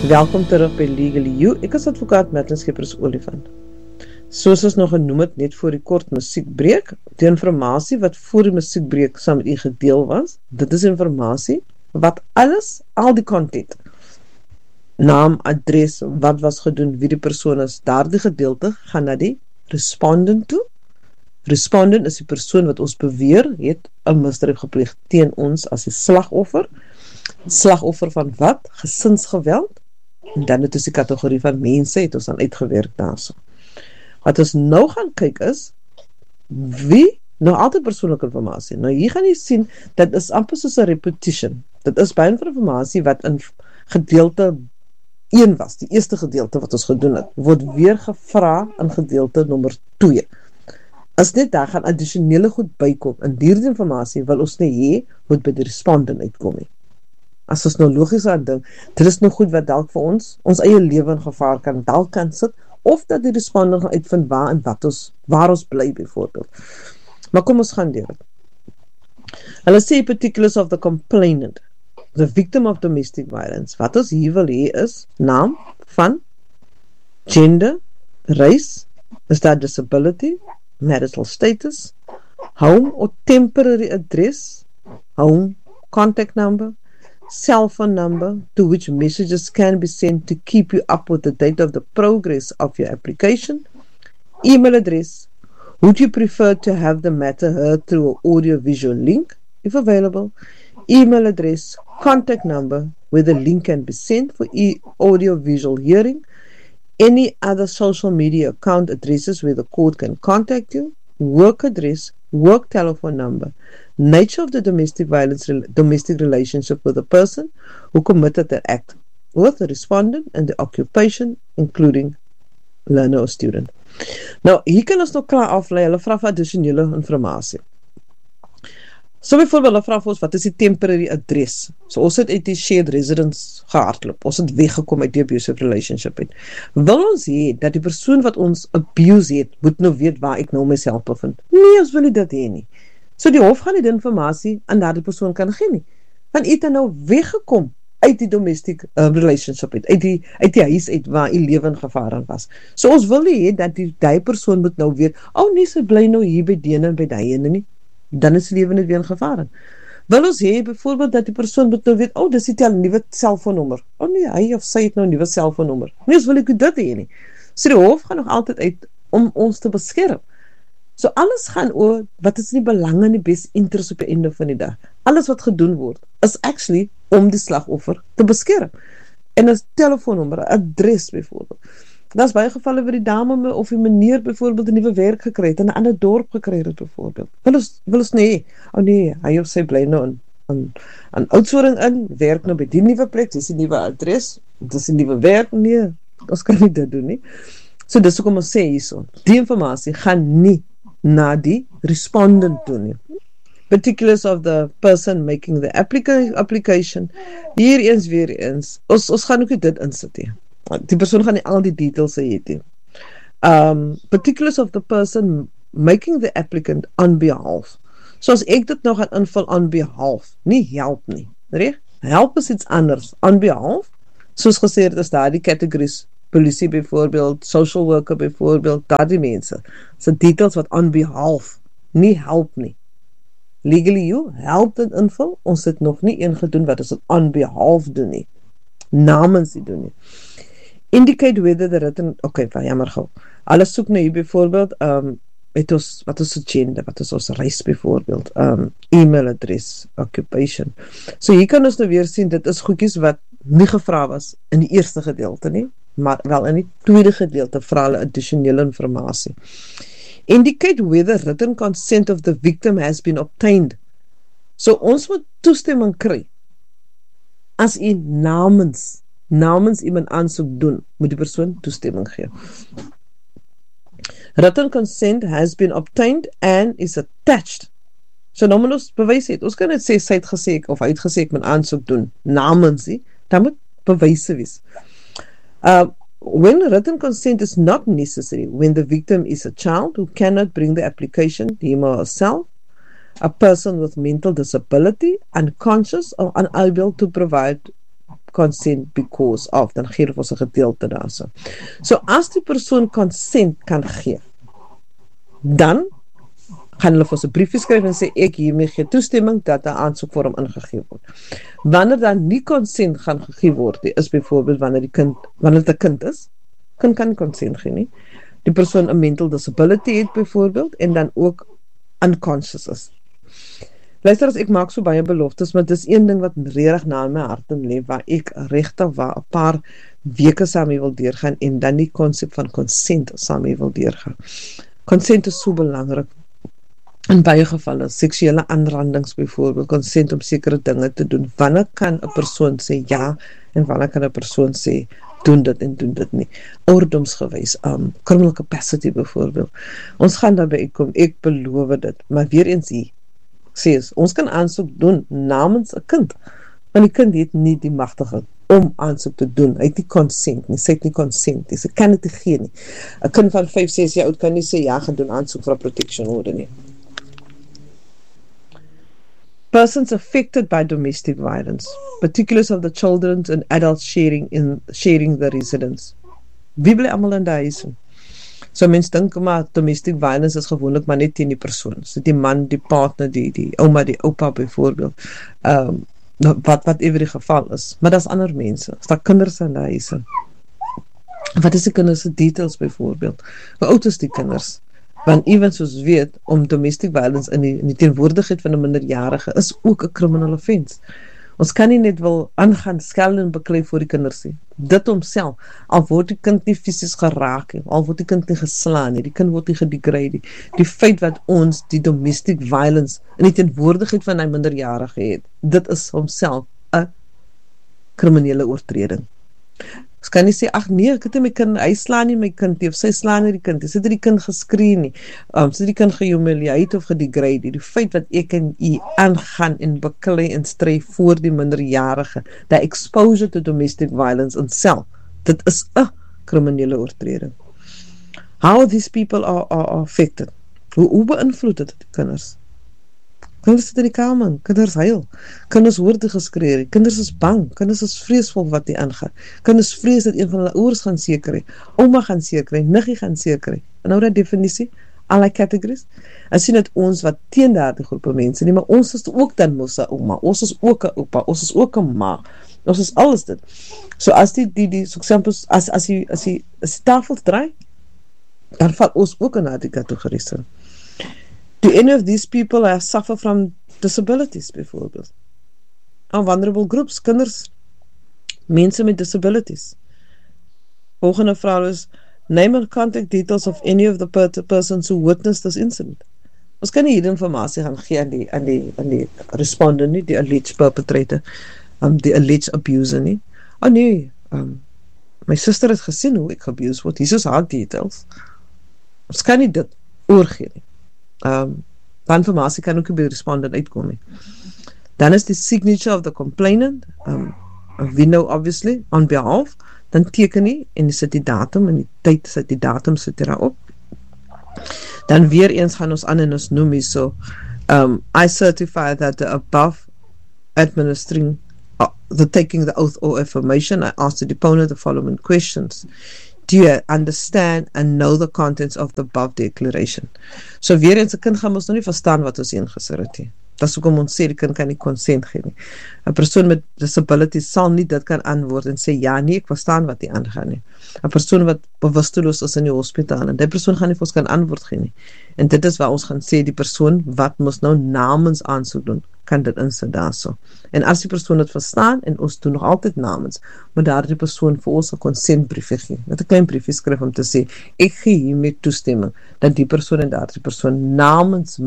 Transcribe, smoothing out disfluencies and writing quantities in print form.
Welkom terug by Legally You. Ek is advokaat Madeleine Schippers-Olifant. Soos ons nog genoem het net voor die kort musiekbreek, die informasie wat voor die musiekbreek saam met u gedeel was, dit is informasie wat alles, al die content, naam, adres, wat was gedoen, wie die persoon is, daardie gedeelte gaan na die respondent toe. Respondent is die persoon wat ons beweer het 'n misdrijf gepleeg teen ons as die slagoffer. Slagoffer van wat? Gesinsgeweld. En dan het ons die kategorie van mense het ons dan uitgewerk daarso. Wat ons nou gaan kyk is, wie, nou altyd persoonlijke informasie. Nou hier gaan jy sien, dat is amper soos 'n repetition. Dit is baie informasie wat in gedeelte 1 was, die eerste gedeelte wat ons gedoen het, word weer gevra in gedeelte nommer 2. As net daar gaan addisionele goed bykom, en hierdie informasie wil ons nie hê, moet by die respondent uitkom nie. As ons nou logies aan dink, dit is nou goed wat dalk vir ons eie lewe in gevaar kan sit, of dat die respondent gaan uitvind waar en waar ons bly byvoorbeeld. Maar kom ons gaan deur dit. Hulle sê particulars of the complainant, the victim of domestic violence. Wat ons hier wil hê is, naam van, gender, race, is daar disability, marital status, home or temporary address, home, contact number, cell phone number to which messages can be sent to keep you up with the date of the progress of your application, email address, would you prefer to have the matter heard through an audio-visual link, if available, email address, contact number where the link can be sent for audio-visual hearing, any other social media account addresses where the court can contact you, work address, work telephone number, nature of the domestic relationship with the person who committed the act, with the respondent and the occupation, including learner or student. Nou, hier kan ons nog klaar aflei, hulle vra vir addisionele informasie. So byvoorbeeld, hulle vra vir ons, wat is die temporary address? So ons het uit die shared residence gehardloop, ons het weggekom uit die abusive relationship het. Wil ons hê, dat die persoon wat ons abuse het, moet nou weet waar ek nou myself bevind? Nee, ons wil nie dit hê nie. So die hof gaan nie die informasie aan daardie persoon kan gee nie. Want jy het nou weggekom uit die domestic relationship uit die huis uit waar jy lewe in gevaar aan was. So ons wil nie hê dat die persoon moet nou weet, nee, sy bly nou hier by die en by die ene nie. Dan is die lewe net weer in gevaar. Wil ons hê byvoorbeeld dat die persoon moet nou weet, dis die nuwe selfoonnommer. Nee, hy of sy het nou 'n nuwe selfoonnommer. Nee, ons wil ek dit hê nie. So die hof gaan nog altyd uit om ons te beskerm. So alles gaan oor, wat is die belang en die best interest op die einde van die dag. Alles wat gedoen word, is actually om die slagoffer te beskerm. En as telefoonnommer, adres byvoorbeeld. Daar is baie gevalle waar die dame of die meneer byvoorbeeld 'n nuwe werk gekry het, in 'n ander dorp gekry het byvoorbeeld. Wil ons nie, nee, hy of sy bly nou in Oudtshoorn in, werk nou by die nuwe plek, dis die nuwe adres, dis die nuwe werk, nee, ons kan nie dit doen nie. So dis hoekom ons sê hierso, die informasie gaan nie na die respondent toe nie. Particulars of the person making the application, weer eens, ons gaan ook nie dit insit nie. Die persoon gaan nie al die details hê nie. Particulars of the person making the applicant on behalf. So as ek dit nou gaan invul on behalf, nie help nie. Reg? Help is iets anders. On behalf, soos gesê het, is daar die categories, polisie byvoorbeeld, social worker byvoorbeeld, daar die mense. So details wat on behalf, nie help nie. Legally You, help dit invul, ons het nog nie een gedoen wat ons on behalf doen nie. Namens die doen nie. Indicate whether the written, jammer gauw. Alles soek nou hier byvoorbeeld, wat is gender, wat is ons reis byvoorbeeld, e-mail adres, occupation. So hier kan ons nou weer sien, dit is goedjies wat nie gevra was in die eerste gedeelte nie, maar wel in die tweede gedeelte vra hulle addisionele informasie. Indicate whether written consent of the victim has been obtained. So ons moet toestemming kry. As u namens iemand aansoek doen, moet die persoon toestemming gee. Written consent has been obtained and is attached. So nou moet ons bewys het. Ons kan net sê, sy het gesê, of hy het gesê, ek moet aansoek doen, namens die, dan moet bewyse wees. When written consent is not necessary, when the victim is a child who cannot bring the application, him or herself, a person with mental disability, unconscious or unable to provide consent because of, dan gee hulle vir ons 'n gedeelte daarso. So as die persoon consent kan gee, dan gaan hulle vir ons 'n briefie skryf en sê ek hiermee gee toestemming dat 'n aansoekvorm ingegee word. Wanneer dan nie consent gaan gegee word, is byvoorbeeld wanneer dit 'n kind is, kind kan nie consent gee nie. Die persoon 'n mental disability het byvoorbeeld en dan ook unconscious is. Luister, as ek maak so baie beloftes, maar dis een ding wat regtig na in my hart lê, waar ek regtig 'n paar weke saam mee wil deurgaan en dan die konsep van consent saam mee wil deurgaan. Consent is so belangrik. In baie gevalle, seksuele aanrandings byvoorbeeld, consent om sekere dinge te doen. Wanneer kan 'n persoon sê ja en wanneer kan 'n persoon sê doen dit en doen dit nie. Ouderdomsgewys, criminal capacity byvoorbeeld. Ons gaan daarby uitkom, ek beloof dit, maar weer eens hier, sê ons kan aansoek doen namens 'n kind, want die kind het nie die magtiging om aansoek te doen, hy het nie consent nie, sy het nie consent nie, sy kan dit nie gee nie. 'n Kind van 5, 6 jaar oud kan nie sê ja, gaan doen aansoek vir 'n protection order nie. Persons affected by domestic violence, particulars of the children and adults sharing the residence. Wie bly almal in daai huis? So mense dink maar domestic violence is gewoonlik maar net teen die persoon. So die man, die partner, die ouma, die oupa byvoorbeeld. Wat ever die geval is. Maar daar's ander mense. Is daar kinders in daai huis? Wat is die kinders se details byvoorbeeld? Hoe oud is die kinders? Want even soos weet, om domestic violence in die teenwoordigheid van 'n minderjarige is ook 'n criminal offence. Ons kan nie net wil aangaan skel en beklei voor die kinders nie. Dit homself, al word die kind nie fisies geraak nie, al word die kind nie geslaan nie, die kind word nie gedegrade nie. Die feit wat ons die domestic violence in die teenwoordigheid van 'n minderjarige het, dit is homself 'n kriminele oortreding. Ons kan nie sê, ag nee, ek het my kind, hy slaan nie my kind nie, of sy slaan nie die kind, sy het die kind geskree nie, sy het die kind gehumiliate of gedegrade nie. Die feit wat ek en u aangaan en beklei en stry voor die minderjarige, the exposure to domestic violence in self, dit is 'n kriminele oortreding. How these people are affected? Hoe beïnvloed dit die kinders? Kinders sit in die kamer, kinders huil, kinders hoor die geskree, kinders is bang, kinders is vreesvol wat die aangaan, kinders vrees dat een van hulle ouers gaan seer kry, ouma gaan seer kry, niggie gaan seer kry. En nou dat definisie, alle categories, en sien dat ons wat teen daardie groepe mense nie, maar ons is ook dan mos 'n ouma, ons is ook 'n oupa, ons is ook 'n ma, ons is alles dit. So as die so examples, as die tafel draai, dan val ons ook in daardie kategorie. Do any of these people suffer from disabilities, bijvoorbeeld? Vulnerable groups, kinders, mensen met disabilities. Volgende vraag is, name and contact details of any of the persons who witnessed this incident. Ons kan nie hier informatie gaan gee aan die respondent nie, die alleged perpetrator, die alleged abuser nie. Oh nee, my sister het gesien hoe ek abused word, hier is haar details. Ons kan nie dit oorgee nie. Informatie kan ook by die respondent uitkom nie. Dan is die signature of the complainant, we know obviously, on behalf, dan teken nie, en sit die datum, en die tyd sit die datum, sit daar op. Dan weer eens gaan ons aan en ons noem hier so, I certify that the above administering, the taking the oath or affirmation, I ask the deponent the following questions. Do you understand and know the contents of the above declaration? So weer eens, 'n kind gaan ons nou nie verstaan wat ons ingesit het nie. Dat is hoekom ons sê, die kind kan nie consent gee nie. 'n Persoon met disability sal nie dit kan antwoord en sê, ja nee, ek verstaan wat die aangaan nie. 'n Persoon wat bewusteloos is in die hospitaal, en die persoon gaan nie vir ons kan antwoord gee nie. En dit is waar ons gaan sê, die persoon wat mos nou namens aansoek doen, kan dit insit daarso. En as die persoon dit verstaan, en ons doen nog altyd namens, moet daardie persoon vir ons 'n consentbriefie gee, met 'n klein briefie skryf om te sê, ek gee hiermee toestemming, dat die persoon en daardie persoon namens